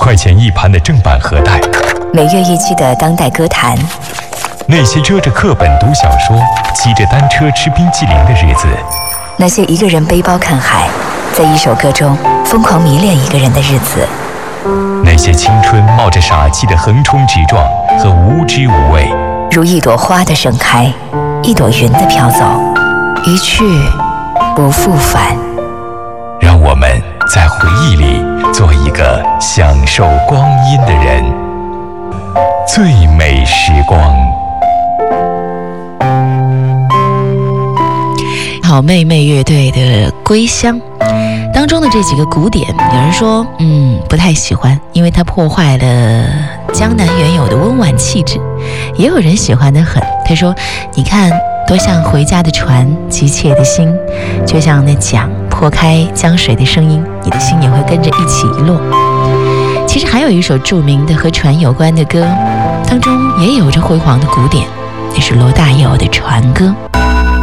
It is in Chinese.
块钱一盘的正版盒带， 每月一期的当代歌坛， 那些遮着课本读小说、骑着单车吃冰淇淋的日子， 那些一个人背包看海，在一首歌中疯狂迷恋一个人的日子， 那些青春冒着傻气的横冲直撞和无知无畏， 如一朵花的盛开，一朵云的飘走，一去不复返。 让我们在回忆里做一个享受光阴的人。最美时光。 好妹妹乐队的《归乡》当中的这几个鼓点，有人说不太喜欢，因为它破坏了江南原有的温婉气质。也有人喜欢得很，他说你看多像回家的船，急切的心就像那桨破开江水的声音，你的心也会跟着一起一落。其实还有一首著名的和船有关的歌，当中也有着辉煌的鼓点，那是罗大佑的《船歌》。